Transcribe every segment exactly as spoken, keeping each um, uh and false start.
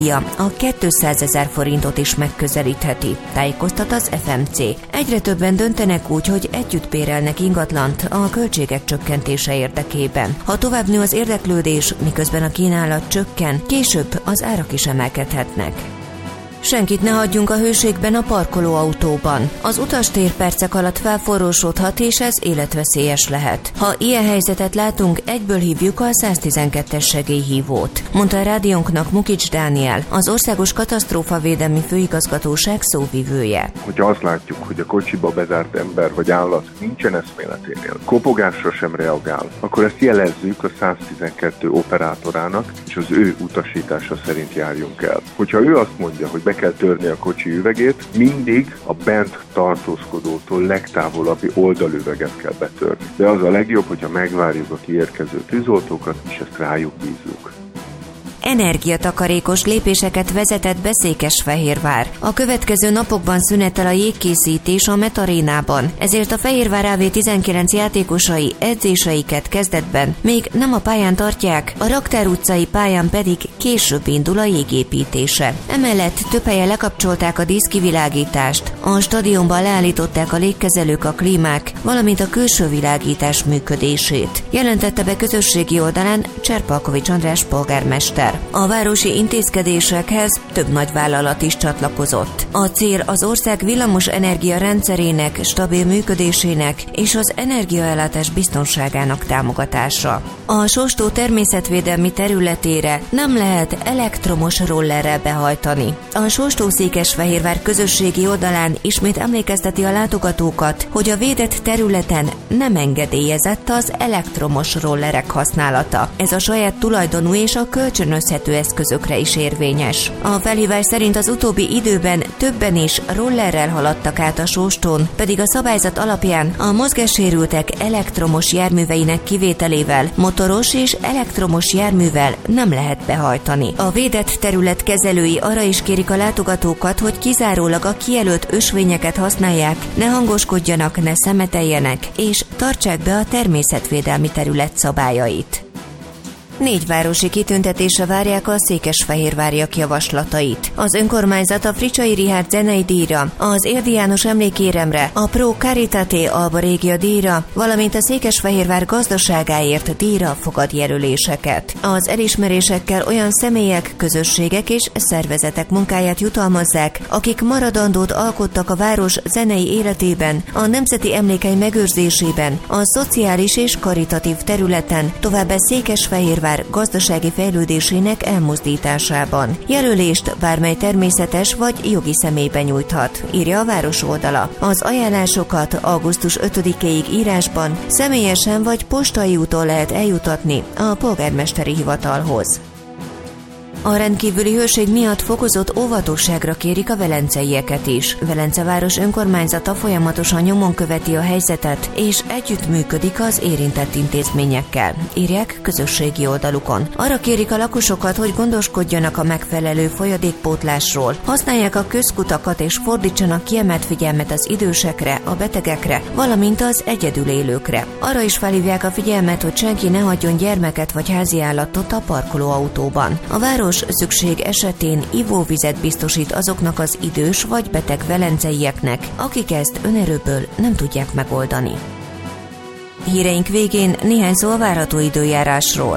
a kétszázezer forintot is megközelítheti, tájékoztat az ef em cé. Egyre többen döntenek úgy, hogy együtt bérelnek ingatlant a költségek csökkentése érdekében. Ha tovább nő az érdeklődés, miközben a kínálat csökken, később az árak is emelkedhetnek. Senkit ne hagyjunk a hőségben a parkolóautóban. Az utastér percek alatt felforrósodhat, és ez életveszélyes lehet. Ha ilyen helyzetet látunk, egyből hívjuk a száztizenkettes segélyhívót, mondta a rádiónknak Mukics Dániel, az Országos Katasztrófavédelmi Főigazgatóság szóvivője. Hogyha azt látjuk, hogy a kocsiba bezárt ember vagy állat nincsen eszméleténél, kopogásra sem reagál, akkor ezt jelezzük a száztizenkettő operátorának, és az ő utasítása szerint járjunk el. Hogyha ő azt mondja, hogy be kell törni a kocsi üvegét, mindig a bent tartózkodótól legtávolabbi oldalüveget kell betörni. De az a legjobb, hogyha megvárjuk a kiérkező tűzoltókat, és ezt rájuk bízzuk. Energiatakarékos lépéseket vezetett be Székesfehérvár. A következő napokban szünetel a jégkészítés a Metarénában, ezért a Fehérvár á vé tizenkilenc játékosai edzéseiket kezdetben még nem a pályán tartják, a Raktár utcai pályán pedig később indul a jégépítése. Emellett több helyen lekapcsolták a díszkivilágítást, a stadionban leállították a légkezelők a klímák, valamint a külső világítás működését. Jelentette be közösségi oldalán Cserpalkovics András polgármester. A városi intézkedésekhez több nagyvállalat is csatlakozott. A cél az ország villamos energia rendszerének stabil működésének és az energiaellátás biztonságának támogatása. A Sóstó természetvédelmi területére nem lehet elektromos rollerrel behajtani. A Sóstó Székesfehérvár közösségi oldalán ismét emlékezteti a látogatókat, hogy a védett területen nem engedélyezett az elektromos rollerek használata. Ez a saját tulajdonú és a kölcsönözhető eszközökre is érvényes. A felhívás szerint az utóbbi időben többen is rollerrel haladtak át a Sóstón, pedig a szabályzat alapján a mozgássérültek elektromos járműveinek kivételével motoros és elektromos járművel nem lehet behajtani. A védett terület kezelői arra is kérik a látogatókat, hogy kizárólag a kijelölt ösvényeket használják, ne hangoskodjanak, ne szemeteljenek, és tartsák be a természetvédelmi terület szabályait. Négy városi kitüntetésre várják a székesfehérváriak javaslatait. Az önkormányzat a Fricsai Richárd zenei díjra, az Érdi János emlékéremre, a Pro Caritate Alba Régia díjra, valamint a Székesfehérvár gazdaságáért díjra fogad jelöléseket. Az elismerésekkel olyan személyek, közösségek és szervezetek munkáját jutalmazzák, akik maradandót alkottak a város zenei életében, a nemzeti emlékei megőrzésében, a szociális és karitatív területen, továbbá Székesfehérvár gazdasági fejlődésének elmozdításában. Jelölést bármely természetes vagy jogi személyben nyújthat, írja a város oldala. Az ajánlásokat augusztus ötödikéig írásban, személyesen vagy postai úton lehet eljutatni a polgármesteri hivatalhoz. A rendkívüli hőség miatt fokozott óvatosságra kérik a velenceieket is. Velence város önkormányzata folyamatosan nyomon követi a helyzetet, és együttműködik az érintett intézményekkel, írják közösségi oldalukon. Arra kérik a lakosokat, hogy gondoskodjanak a megfelelő folyadékpótlásról, használják a közkutakat és fordítsanak kiemelt figyelmet az idősekre, a betegekre, valamint az egyedül élőkre. Arra is felhívják a figyelmet, hogy senki ne hagyjon gyermeket vagy háziállatot a parkolóautóban. A város szükség esetén ivóvizet biztosít azoknak az idős vagy beteg velenceieknek, akik ezt önerőből nem tudják megoldani. Híreink végén néhány szó a várható időjárásról.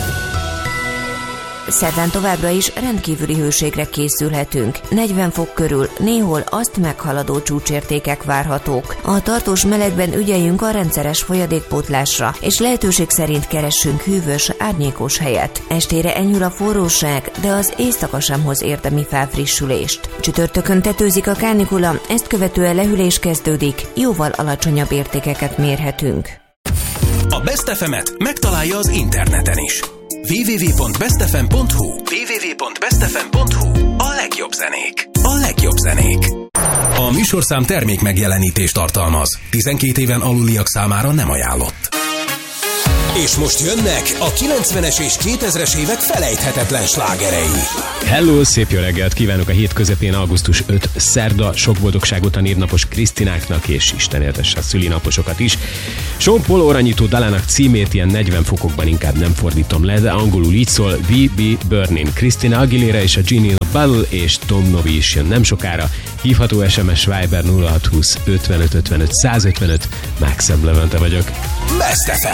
Szerdán továbbra is rendkívüli hőségre készülhetünk. negyven fok körül, néhol azt meghaladó csúcsértékek várhatók. A tartós melegben ügyeljünk a rendszeres folyadékpótlásra, és lehetőség szerint keressünk hűvös, árnyékos helyet. Estére enyhül a forróság, de az éjszaka sem hoz érdemi felfrissülést. Csütörtökön tetőzik a kánikula, ezt követően lehűlés kezdődik, jóval alacsonyabb értékeket mérhetünk. A Best ef emet megtalálja az interneten is. double-u double-u double-u pont best f m pont h u double-u double-u double-u pont best f m pont h u A legjobb zenék. A legjobb zenék. A műsorszám termék megjelenítést tartalmaz. tizenkét éven aluliak számára nem ajánlott. És most jönnek a kilencvenes és kétezres évek felejthetetlen slágerei. Hello, szép jó reggelt kívánok a hét közepén, augusztus ötödike szerda. Sok boldogságot a névnapos Krisztináknak, és Isten éltesse a szülinaposokat is. Sean Paul orranyító dalának címét ilyen negyven fokokban inkább nem fordítom le, de angolul így szól: We Be Burning. Christina Aguilera és a Genie Ball és Tom Novi is jön nem sokára. Hívható es em es Viber nulla hat húsz ötvenöt ötvenöt százötvenöt. Maxim Levente vagyok. Best ef em.